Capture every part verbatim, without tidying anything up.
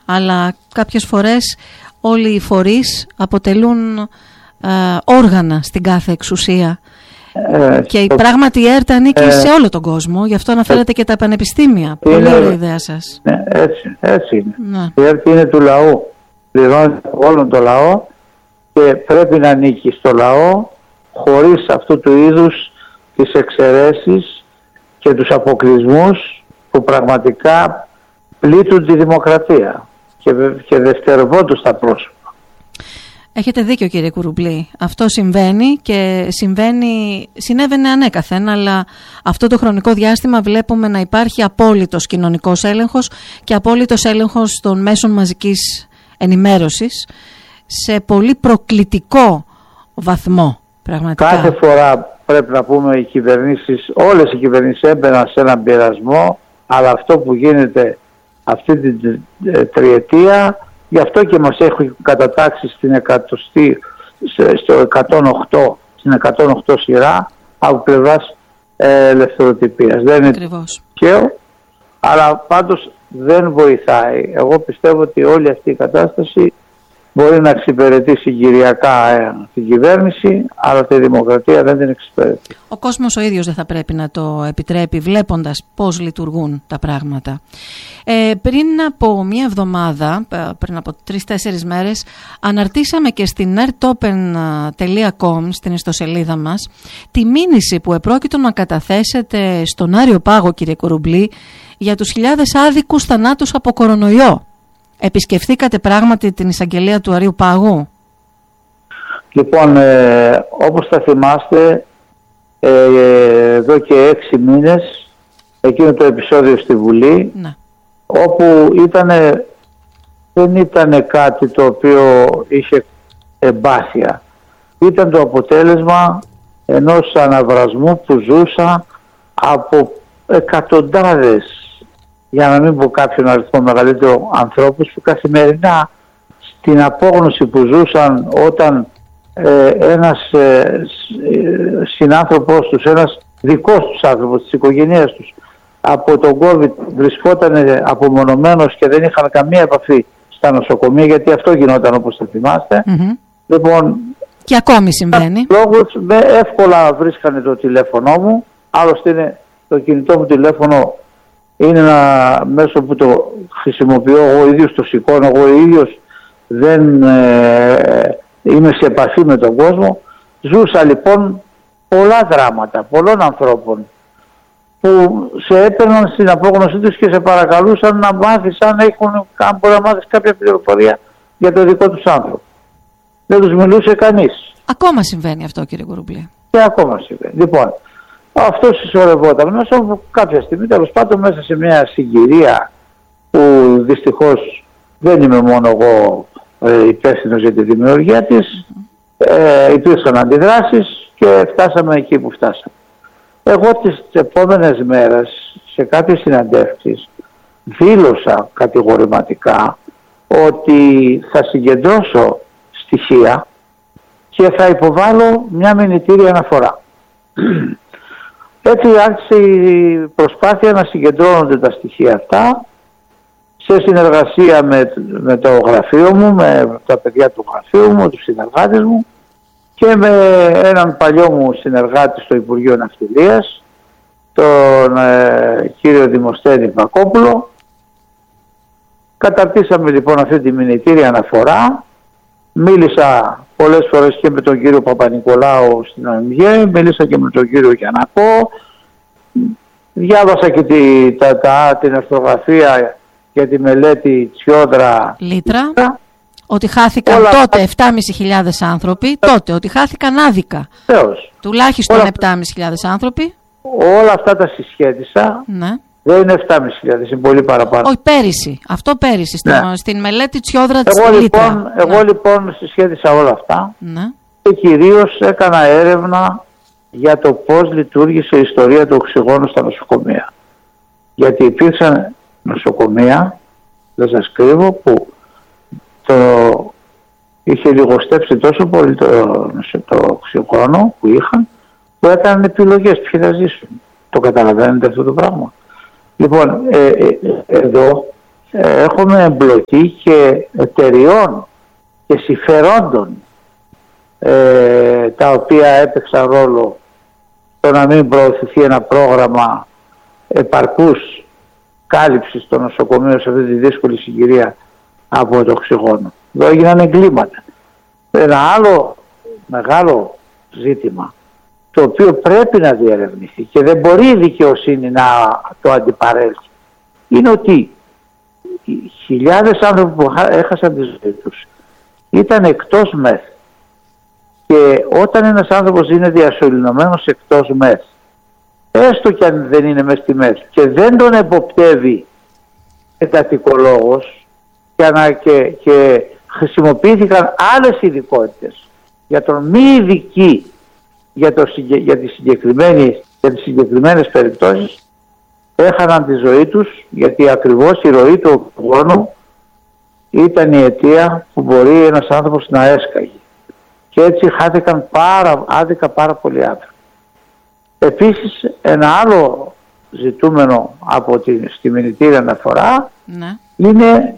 αλλά κάποιες φορές όλοι οι φορείς αποτελούν ε, όργανα στην κάθε εξουσία. Ε, και η πράγματι η ΕΡΤ ανήκει ε, σε όλο τον κόσμο, γι' αυτό αναφέρατε ε, και τα πανεπιστήμια. Πολύ ωραία ιδέα σας. Ναι, έτσι, έτσι είναι. Ναι. Η ΕΡΤ είναι του λαού, πληρώνει όλον το λαό και πρέπει να ανήκει στο λαό, χωρίς αυτού του είδους τις εξαιρέσεις και τους αποκλεισμούς που πραγματικά πλήττουν τη δημοκρατία και, και δευτερευόντως τα πρόσωπα. Έχετε δίκιο, κύριε Κουρουμπλή. Αυτό συμβαίνει και συμβαίνει, συνέβαινε ανέκαθεν, αλλά αυτό το χρονικό διάστημα βλέπουμε να υπάρχει απόλυτος κοινωνικός έλεγχος και απόλυτος έλεγχος των μέσων μαζικής ενημέρωσης σε πολύ προκλητικό βαθμό, πραγματικά. Κάθε φορά πρέπει να πούμε οι κυβερνήσεις, όλες οι κυβερνήσεις έμπαιναν σε έναν πειρασμό, αλλά αυτό που γίνεται αυτή την τριετία, γι' αυτό και μας έχουν κατατάξει στην εκατοστή, στο εκατόν οκτώ, στην εκατόν οκτώ σειρά από πλευράς ε, ελευθεροτυπίας. Δεν είναι τυχαίο, αλλά πάντως δεν βοηθάει. Εγώ πιστεύω ότι όλη αυτή η κατάσταση μπορεί να εξυπηρετήσει συγκυριακά ε, την κυβέρνηση, αλλά τη δημοκρατία δεν την εξυπηρετεί. Ο κόσμος ο ίδιος δεν θα πρέπει να το επιτρέπει, βλέποντας πώς λειτουργούν τα πράγματα. Ε, πριν από μία εβδομάδα, πριν από τρεις-τέσσερις μέρες, αναρτήσαμε και στην ερτόπεν τελεία κομ, στην ιστοσελίδα μας, τη μήνυση που επρόκειτο να καταθέσετε στον Άριο Πάγο, κύριε Κουρουμπλή, για τους χιλιάδες άδικους θανάτους από κορονοϊό. Επισκεφθήκατε πράγματι την εισαγγελία του Αρείου Πάγου? Λοιπόν, ε, όπως θα θυμάστε, ε, εδώ και έξι μήνες, εκείνο το επεισόδιο στη Βουλή, ναι, όπου ήτανε, δεν ήταν κάτι το οποίο είχε εμπάθεια. Ήταν το αποτέλεσμα ενός αναβρασμού που ζούσα από εκατοντάδες, για να μην πω κάποιον αριθμό μεγαλύτερο, ανθρώπους που καθημερινά στην απόγνωση που ζούσαν όταν ε, ένας ε, συνάνθρωπος τους, ένας δικός τους άνθρωπος της οικογένειας τους από τον COVID βρισκόταν απομονωμένος και δεν είχαν καμία επαφή στα νοσοκομεία, γιατί αυτό γινόταν, όπως θα θυμάστε. Mm-hmm. Λοιπόν, και ακόμη συμβαίνει. Λόγους, με εύκολα βρίσκανε το τηλέφωνο μου, άλλωστε είναι το κινητό μου τηλέφωνο, είναι ένα μέσο που το χρησιμοποιώ εγώ ίδιος, το σηκώνω εγώ ίδιος, δεν ε, είμαι σε επαφή με τον κόσμο. Ζούσα λοιπόν πολλά δράματα πολλών ανθρώπων που σε έπαιρναν στην απόγνωσή τους και σε παρακαλούσαν να μάθεις αν έχουν, αν μπορεί να μάθεις κάποια πληροφορία για το δικό τους άνθρωπο. Δεν τους μιλούσε κανείς. Ακόμα συμβαίνει αυτό, κύριε Κουρουμπλή? Και ακόμα συμβαίνει. Λοιπόν, αυτό συσσωρευόταν μέσα από κάποια στιγμή, τέλος πάντων, μέσα σε μια συγκυρία που δυστυχώς δεν είμαι μόνο εγώ ε, υπεύθυνος για τη δημιουργία της, ε, υπήρξαν αντιδράσεις και φτάσαμε εκεί που φτάσαμε. Εγώ τις επόμενες μέρες σε κάποιες συναντεύξεις δήλωσα κατηγορηματικά ότι θα συγκεντρώσω στοιχεία και θα υποβάλω μια μηνυτήρια αναφορά. Έτσι άρχισε η προσπάθεια να συγκεντρώνονται τα στοιχεία αυτά σε συνεργασία με, με το γραφείο μου, με τα παιδιά του γραφείου μου, τους συνεργάτες μου και με έναν παλιό μου συνεργάτη στο Υπουργείο Ναυτιλίας, τον ε, κύριο Δημοσθένη Βακόπουλο. Καταρτήσαμε λοιπόν αυτή τη μηνυτήρια αναφορά. Μίλησα πολλές φορές και με τον κύριο Παπα-Νικολάου στην ΟΜΓΕ, μίλησα και με τον κύριο Γιαννακό, διάβασα και τη, τα, τα, την ορθογραφία για τη μελέτη Τσιόδρα Λίτρα, Λίτρα. Ότι χάθηκαν όλα τότε επτάμισι χιλιάδες άνθρωποι, τότε ότι χάθηκαν άδικα. Θεός. Τουλάχιστον επτάμισι χιλιάδες άνθρωποι. Όλα αυτά τα συσχέτισα. Ναι. Δεν είναι επτάμισι χιλιάδες, είναι πολύ παραπάνω. Όχι, πέρυσι. Αυτό πέρυσι, ναι. στην, στην μελέτη Τσιόδρα της εγώ, Λίτρα. Λοιπόν, εγώ ναι. λοιπόν συσχέτισα όλα αυτά, ναι. και κυρίως έκανα έρευνα για το πώς λειτουργήσε η ιστορία του οξυγόνου στα νοσοκομεία. Γιατί υπήρξαν νοσοκομεία, δεν σας κρύβω, που το είχε λιγοστέψει τόσο πολύ το, το οξυγόνο που είχαν, που έκαναν επιλογές ποιοι θα ζήσουν. Το καταλαβαίνετε αυτό το πράγμα? Λοιπόν, ε, ε, εδώ έχουμε εμπλοκή και εταιριών και συμφερόντων ε, τα οποία έπαιξαν ρόλο στο να μην προωθηθεί ένα πρόγραμμα επαρκούς κάλυψης των νοσοκομείων σε αυτή τη δύσκολη συγκυρία από το οξυγόνο. Εδώ έγιναν εγκλήματα. Ένα άλλο μεγάλο ζήτημα, το οποίο πρέπει να διερευνηθεί και δεν μπορεί η δικαιοσύνη να το αντιπαρέλθει, είναι ότι οι χιλιάδες άνθρωποι που έχασαν τη ζωή τους ήταν εκτός μεθ. Και όταν ένας άνθρωπος είναι διασωληνωμένος εκτός μεθ, έστω και αν δεν είναι μες στη μεθ και δεν τον εποπτεύει εντατικολόγος και, και, και χρησιμοποιήθηκαν άλλες ειδικότητες για τον μη ειδική για, το, για, τη συγκεκριμένη, για τις συγκεκριμένες περιπτώσεις, έχαναν τη ζωή τους, γιατί ακριβώς η ροή του οξυγόνου ήταν η αιτία που μπορεί ένας άνθρωπος να έσκαγε. Και έτσι χάθηκαν πάρα, άδικα πάρα πολλοί άνθρωποι. Επίσης ένα άλλο ζητούμενο από τη, στη μηνυτήρια αναφορά, ναι, είναι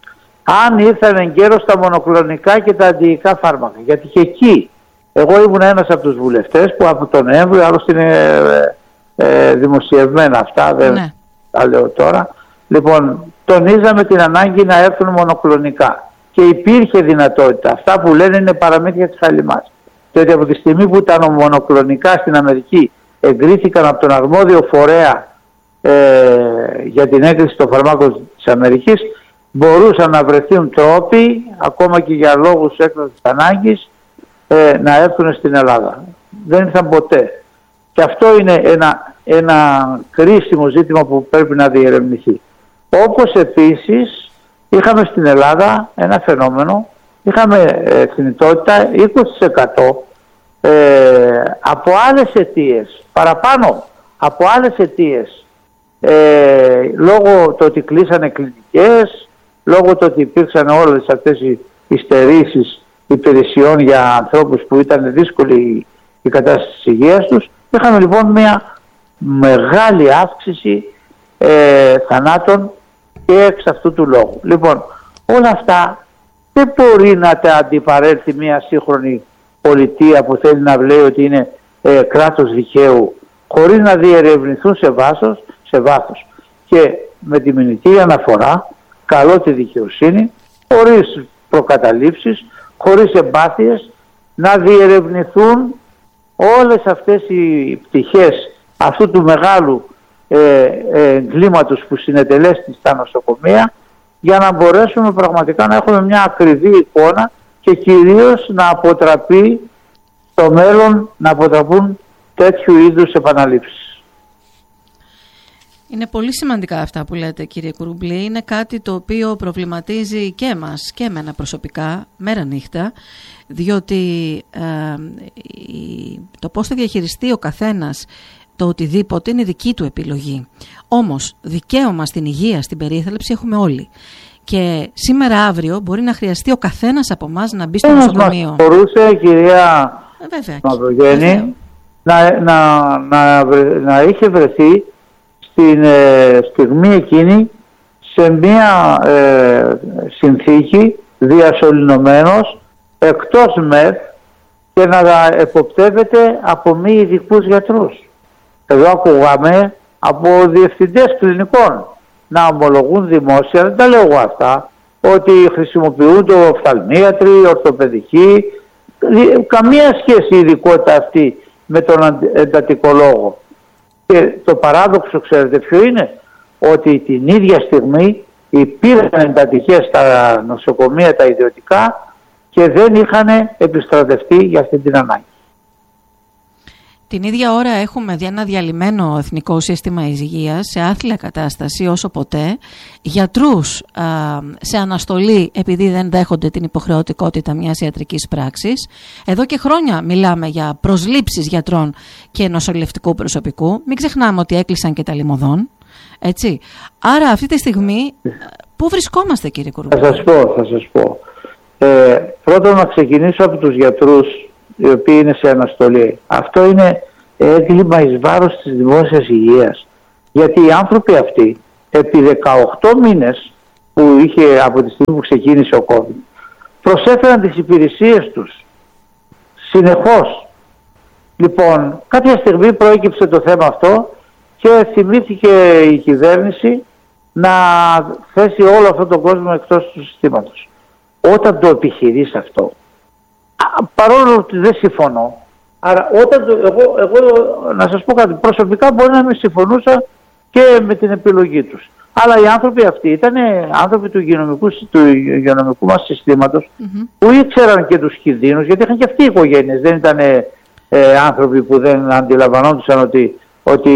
αν ήρθαν εγκαίρως τα μονοκλονικά και τα αντιϊκά φάρμακα. Γιατί και εκεί, εγώ ήμουν ένας από τους βουλευτές που από τον Νοέμβριο, άλλωστε είναι ε, ε, δημοσιευμένα αυτά, δεν ναι. τα λέω τώρα. Λοιπόν, τονίζαμε την ανάγκη να έρθουν μονοκλονικά. Και υπήρχε δυνατότητα. Αυτά που λένε είναι παραμύθια της χαλιμάς. Διότι από τη στιγμή που τα μονοκλονικά στην Αμερική εγκρίθηκαν από τον αρμόδιο φορέα ε, για την έγκριση των φαρμάκων της Αμερικής, μπορούσαν να βρεθούν τρόποι, ακόμα και για λόγους έκτακτης ανάγκης, ε, να έρθουν στην Ελλάδα. Δεν ήρθαν ποτέ. Και αυτό είναι ένα, ένα κρίσιμο ζήτημα που πρέπει να διερευνηθεί. Όπως επίσης είχαμε στην Ελλάδα ένα φαινόμενο, είχαμε ε, θνητότητα είκοσι τοις εκατό ε, από άλλες αιτίες, παραπάνω από άλλες αιτίες, ε, λόγω του ότι κλείσανε κλινικές, λόγω του ότι υπήρξαν όλες αυτές οι, οι στερήσεις υπηρεσιών για ανθρώπους που ήταν δύσκολη η κατάσταση της υγείας τους. Είχαμε λοιπόν μια μεγάλη αύξηση ε, θανάτων και εξ αυτού του λόγου. Λοιπόν, όλα αυτά δεν μπορεί να τα αντιπαρέλθει μια σύγχρονη πολιτεία που θέλει να λέει ότι είναι ε, κράτος δικαίου, χωρίς να διερευνηθούν σε, βάσος, σε βάθος. Και με τη μηνυτήρια αναφορά καλώ τη δικαιοσύνη, χωρίς προκαταλήψεις, χωρίς εμπάθειες, να διερευνηθούν όλες αυτές οι πτυχές αυτού του μεγάλου ε, ε, εγκλήματος που συνετελέστη στα νοσοκομεία, για να μπορέσουμε πραγματικά να έχουμε μια ακριβή εικόνα και κυρίως να αποτραπεί στο μέλλον, να αποτραπούν τέτοιου είδους επαναλήψεις. Είναι πολύ σημαντικά αυτά που λέτε, κύριε Κουρουμπλή. Είναι κάτι το οποίο προβληματίζει και εμάς και εμένα προσωπικά, μέρα νύχτα, διότι ε, η, το πώς θα διαχειριστεί ο καθένας το οτιδήποτε είναι δική του επιλογή. Όμως δικαίωμα στην υγεία, στην περίθαλψη έχουμε όλοι. Και σήμερα αύριο μπορεί να χρειαστεί ο καθένας από εμάς να μπει στο νοσοκομείο. Μας μπορούσε, κυρία Μαυρογέννη, να, να, να, να είχε βρεθεί στην ε, στιγμή εκείνη σε μια ε, συνθήκη διασωληνωμένος εκτός ΜΕΘ και να εποπτεύεται από μη ειδικούς γιατρούς. Εδώ ακούγαμε από διευθυντές κλινικών να ομολογούν δημόσια, δεν τα λέω εγώ αυτά, ότι χρησιμοποιούν το οφθαλμίατροι, ορθοπαιδικοί, καμία σχέση η ειδικότητα αυτή με τον εντατικολόγο. Και το παράδοξο, ξέρετε ποιο είναι, ότι την ίδια στιγμή υπήρχαν εντατικές στα νοσοκομεία τα ιδιωτικά και δεν είχαν επιστρατευτεί για αυτή την ανάγκη. Την ίδια ώρα έχουμε ένα διαλυμένο εθνικό σύστημα υγείας σε άθλια κατάσταση όσο ποτέ, γιατρούς α, σε αναστολή επειδή δεν δέχονται την υποχρεωτικότητα μιας ιατρικής πράξης. Εδώ και χρόνια μιλάμε για προσλήψεις γιατρών και νοσηλευτικού προσωπικού. Μην ξεχνάμε ότι έκλεισαν και τα λιμωδών. Έτσι. Άρα αυτή τη στιγμή πού βρισκόμαστε, κύριε Κουρουμπλή? Θα σας πω, θα σας πω. Ε, πρώτον να ξεκινήσω από τους γιατρούς οι οποίοι είναι σε αναστολή. Αυτό είναι έγκλημα εις βάρος της δημόσιας υγείας. Γιατί οι άνθρωποι αυτοί επί δεκαοκτώ μήνες που είχε από τη στιγμή που ξεκίνησε ο COVID, προσέφεραν τις υπηρεσίες τους συνεχώς. Λοιπόν, κάποια στιγμή προέκυψε το θέμα αυτό και θυμήθηκε η κυβέρνηση να θέσει όλο αυτόν τον κόσμο εκτός του συστήματος. Όταν το επιχειρείς αυτό, παρόλο ότι δεν συμφωνώ, άρα όταν το, εγώ, εγώ να σας πω κάτι, προσωπικά μπορεί να μην συμφωνούσα και με την επιλογή τους. Αλλά οι άνθρωποι αυτοί ήταν άνθρωποι του υγειονομικού, του υγειονομικού μας συστήματος, mm-hmm. που ήξεραν και τους κινδύνους, γιατί είχαν και αυτοί οι οικογένειες, δεν ήταν ε, άνθρωποι που δεν αντιλαμβανόντουσαν ότι, ότι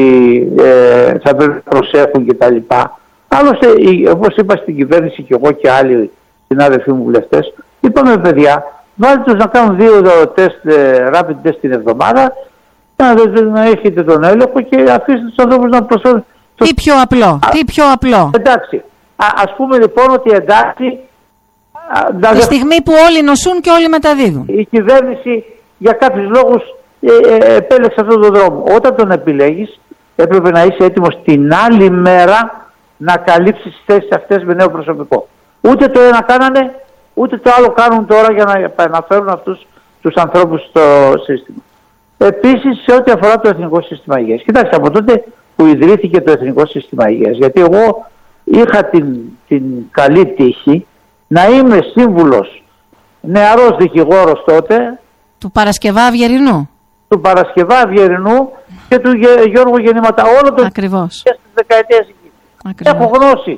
ε, θα πρέπει να προσέχουν κτλ. Άλλωστε, όπως είπα στην κυβέρνηση και εγώ και άλλοι συνάδελφοί μου βουλευτές, είπαμε παιδιά, βάλτε τους να κάνουν δύο τεστ, rapid test την εβδομάδα, να, να έχετε τον έλεγχο και αφήστε τους ανθρώπους να προσέχουν. Τι πιο απλό, α, τι πιο απλό. Εντάξει, α, ας πούμε λοιπόν ότι εντάξει... Τη δε... στιγμή που όλοι νοσούν και όλοι μεταδίδουν. Η κυβέρνηση για κάποιους λόγους ε, ε, επέλεξε αυτόν τον δρόμο. Όταν τον επιλέγεις έπρεπε να είσαι έτοιμος την άλλη μέρα να καλύψεις τις θέσεις αυτές με νέο προσωπικό. Ούτε το ένα κάνανε, ούτε το άλλο κάνουν τώρα για να επαναφέρουν αυτούς τους ανθρώπους στο σύστημα. Επίσης, σε ό,τι αφορά το Εθνικό Σύστημα Υγείας. Κοιτάξτε, από τότε που ιδρύθηκε το Εθνικό Σύστημα Υγείας, γιατί εγώ είχα την, την καλή τύχη να είμαι σύμβουλος, νεαρός δικηγόρος τότε, του Παρασκευά Αυγερινού. Του Παρασκευά Αυγερινού και του Γιώργου Γεννήματα, όλο το Ακριβώς. Και στις δεκαετίες εκεί. Έχω γνώση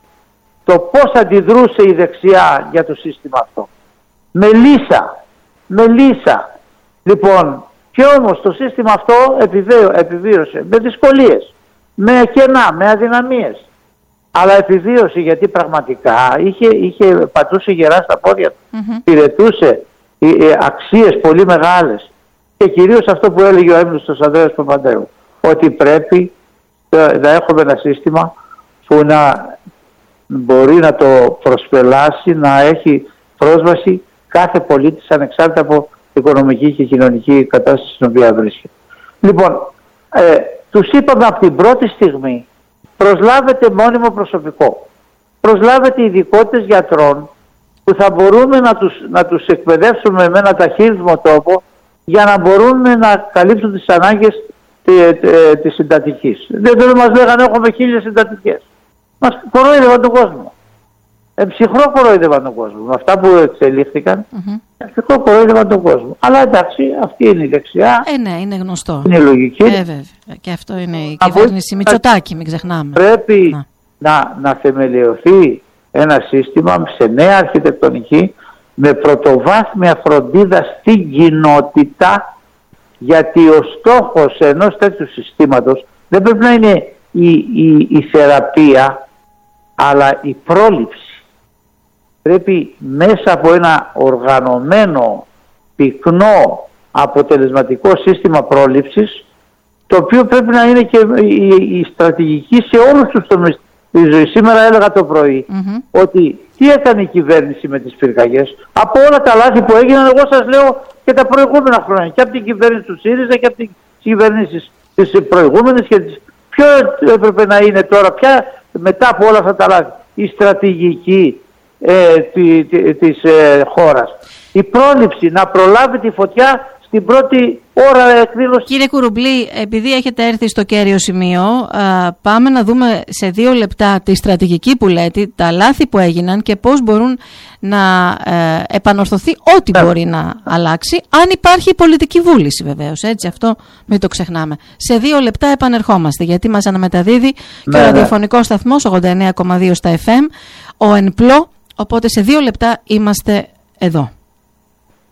το πώς αντιδρούσε η δεξιά για το σύστημα αυτό. Με λύσα, με λύσα. Λοιπόν, και όμως το σύστημα αυτό επιβίωσε με δυσκολίες, με κενά, με αδυναμίες. Αλλά επιβίωσε γιατί πραγματικά είχε, είχε πατούσε γερά στα πόδια του. Mm-hmm. Υπηρετούσε ε, ε, αξίες πολύ μεγάλες. Και κυρίως αυτό που έλεγε ο έμπνευστος Ανδρέας Παπαντρέου, ότι πρέπει ε, να έχουμε ένα σύστημα που να μπορεί να το προσπελάσει, να έχει πρόσβαση κάθε πολίτης ανεξάρτητα από οικονομική και κοινωνική κατάσταση στην οποία βρίσκεται. Λοιπόν, ε, τους είπαμε από την πρώτη στιγμή, προσλάβετε μόνιμο προσωπικό. Προσλάβετε ειδικότητες γιατρών που θα μπορούμε να τους, να τους εκπαιδεύσουμε με ένα ταχύρρυθμο τρόπο για να μπορούν να καλύψουν τις ανάγκες της συντατικής. Δεν θέλω μας λέγανε έχουμε χίλιες συντατικές. Μας κορόιδευαν τον κόσμο. Ε, ψυχρό κορόιδευαν τον κόσμο. Με αυτά που εξελίχθηκαν, mm-hmm. ψυχρό κορόιδευαν τον κόσμο. Αλλά εντάξει, αυτή είναι η δεξιά. Ε, ναι, είναι γνωστό. Είναι η λογική. Ε, βέβαια. Και αυτό είναι η Από κυβέρνηση Μητσοτάκη, μην ξεχνάμε. Πρέπει να, να, να θεμελιωθεί ένα σύστημα σε νέα αρχιτεκτονική με πρωτοβάθμια φροντίδα στην κοινότητα, γιατί ο στόχος ενός τέτοιου συστήματος δεν πρέπει να είναι η, η, η θεραπεία, αλλά η πρόληψη. Πρέπει μέσα από ένα οργανωμένο, πυκνό, αποτελεσματικό σύστημα πρόληψης, το οποίο πρέπει να είναι και η, η στρατηγική σε όλους τους τομείς της ζωής. Σήμερα έλεγα το πρωί mm-hmm. ότι τι έκανε η κυβέρνηση με τις πυρκαγιές. Από όλα τα λάθη που έγιναν, εγώ σας λέω και τα προηγούμενα χρόνια, και από την κυβέρνηση του ΣΥΡΙΖΑ και από την κυβέρνηση της προηγούμενης και της... Ποιο έπρεπε να είναι τώρα, ποια μετά από όλα αυτά τα λάθη, η στρατηγική ε, τη, τη, της ε, χώρας. Η πρόληψη, να προλάβει τη φωτιά στην πρώτη ώρα εκδήλωση. Κύριε Κουρουμπλή, επειδή έχετε έρθει στο κέριο σημείο, α, πάμε να δούμε σε δύο λεπτά τη στρατηγική που λέτε, τα λάθη που έγιναν και πώς μπορούν να ε, επανορθωθεί ό,τι ναι. μπορεί να αλλάξει, αν υπάρχει πολιτική βούληση βεβαίως, έτσι, αυτό μην το ξεχνάμε. Σε δύο λεπτά επανερχόμαστε, γιατί μας αναμεταδίδει ναι, και ο ραδιοφωνικός ναι. σταθμός ογδόντα εννέα κόμμα δύο στα εφ εμ, ο ΕΝΠΛΟ, οπότε σε δύο λεπτά είμαστε εδώ.